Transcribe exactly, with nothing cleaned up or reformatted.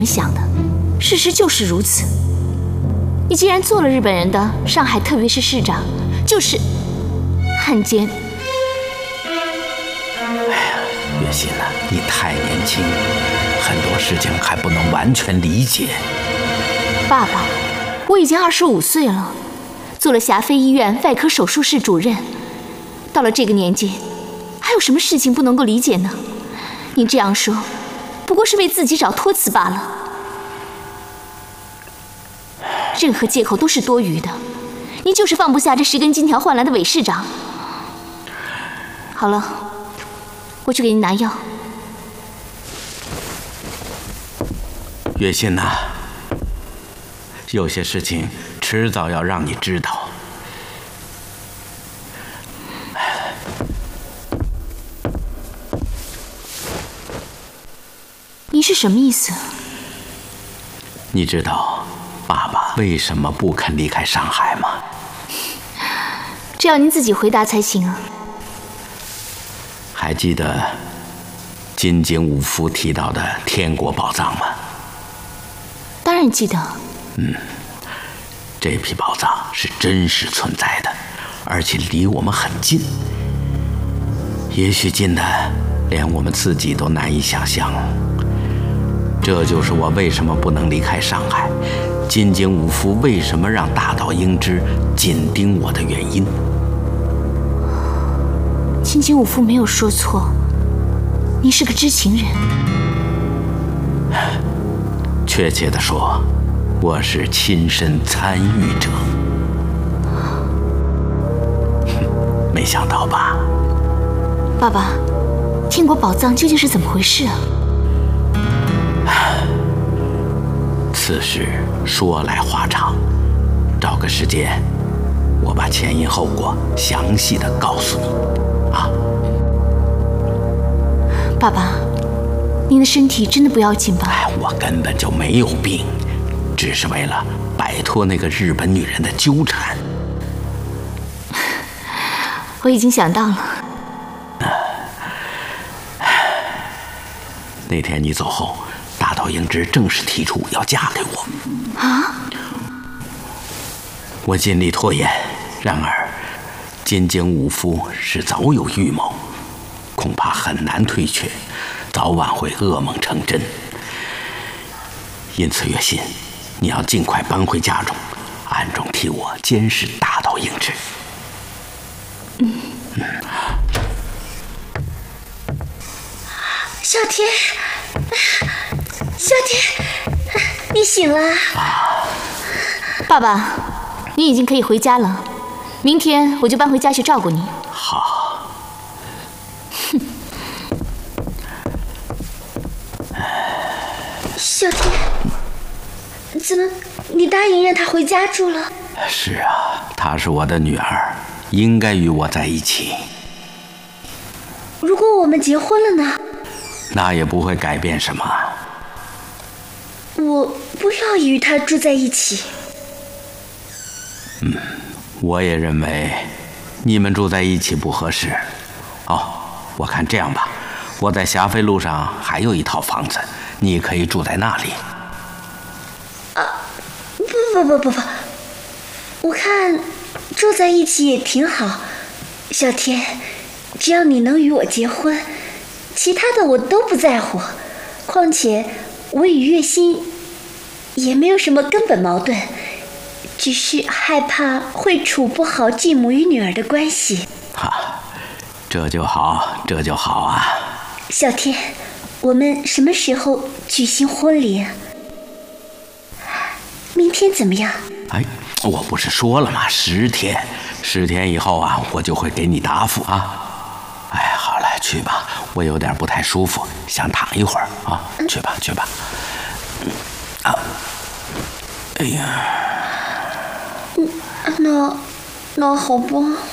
想的，事实就是如此。你既然做了日本人的上海特别市市长，就是汉奸。 哎呀，月心呐、啊，你太年轻，很多事情还不能完全理解。 爸爸，我已经二十五岁了，做了霞飞医院外科手术室主任，到了这个年纪，还有什么事情不能够理解呢？您这样说，不过是为自己找托词罢了。任何借口都是多余的，您就是放不下这十根金条换来的韦市长。好了，我去给您拿药。 月心呐、啊，有些事情迟早要让你知道。 你是什么意思？ 你知道爸爸为什么不肯离开上海吗？ 这要您自己回答才行啊。 还记得金井武夫提到的天国宝藏吗？ 当然记得。 嗯，这批宝藏是真实存在的，而且离我们很近，也许近的连我们自己都难以想象。这就是我为什么不能离开上海，金井武夫为什么让大岛英之紧盯我的原因。 金井武夫没有说错，你是个知情人。 确切地说，我是亲身参与者。没想到吧？ 爸爸，天国宝藏究竟是怎么回事啊？ 此事说来话长，找个时间，我把前因后果详细的告诉你。啊， 爸爸，您的身体真的不要紧吧？ 哎，我根本就没有病，只是为了摆脱那个日本女人的纠缠。 我已经想到了。 那天你走后，大岛英之正式提出要嫁给我。 啊！ 我尽力拖延，然而金井武夫是早有预谋，恐怕很难推却，早晚会噩梦成真。因此，月心，你要尽快搬回家中，暗中替我监视大岛英之。 嗯。 嗯。 小天，小天，你醒了。 啊， 爸爸，你已经可以回家了，明天我就搬回家去照顾你。 好。 哼。 小天，怎么你答应让她回家住了？ 是啊，她是我的女儿，应该与我在一起。 如果我们结婚了呢？ 那也不会改变什么。 我不要与他住在一起。 嗯，我也认为你们住在一起不合适。哦，我看这样吧，我在霞飞路上还有一套房子，你可以住在那里。 啊，不不不不不，我看住在一起也挺好。小天，只要你能与我结婚，其他的我都不在乎。况且我与月心也没有什么根本矛盾，只是害怕会处不好继母与女儿的关系。 哈，这就好，这就好啊。 小天，我们什么时候举行婚礼啊？明天怎么样？ 哎，我不是说了吗？十天，十天以后啊，我就会给你答复啊。哎，好了，去吧，我有点不太舒服，想躺一会儿啊。去吧，去吧。啊，哎呀， 嗯，那那好吧。